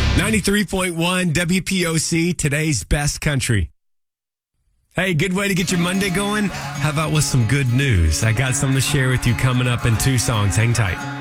93.1 WPOC, today's best country. Hey, good way to get your Monday going? How about with some good news? I got something to share with you coming up in 2 songs. Hang tight.